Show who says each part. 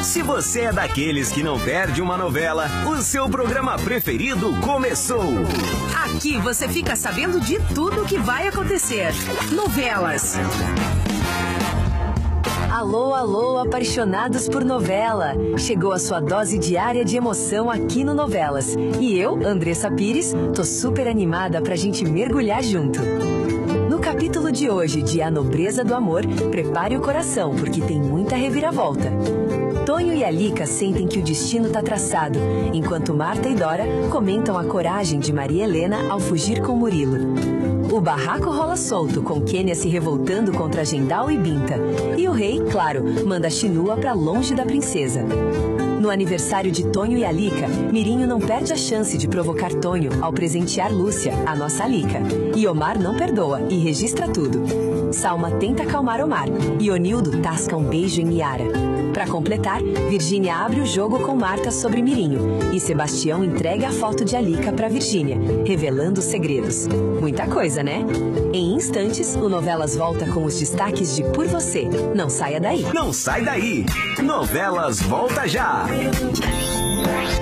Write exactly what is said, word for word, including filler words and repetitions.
Speaker 1: Se você é daqueles que não perde uma novela, o seu programa preferido começou.
Speaker 2: Aqui você fica sabendo de tudo o que vai acontecer. Novelas.
Speaker 3: Alô, alô, apaixonados por novela. Chegou a sua dose diária de emoção aqui no Novelas. E eu, Andressa Pires, tô super animada pra gente mergulhar junto. No capítulo de hoje de A Nobreza do Amor, prepare o coração, porque tem muita reviravolta. Tonho e Alica sentem que o destino tá traçado, enquanto Marta e Dora comentam a coragem de Maria Helena ao fugir com Murilo. O barraco rola solto, com Quênia se revoltando contra Gendal e Binta. E o rei, claro, manda Chinua pra longe da princesa. No aniversário de Tonho e Alica, Mirinho não perde a chance de provocar Tonho ao presentear Lúcia, a nossa Alica. E Omar não perdoa e registra tudo. Salma tenta acalmar Omar e Onildo tasca um beijo em Yara. Para completar, Virgínia abre o jogo com Marta sobre Mirinho e Sebastião entrega a foto de Alica para Virgínia, revelando os segredos. Muita coisa, né? Em instantes, o Novelas volta com os destaques de Por Você. Não saia daí.
Speaker 1: Não sai daí. Novelas volta já.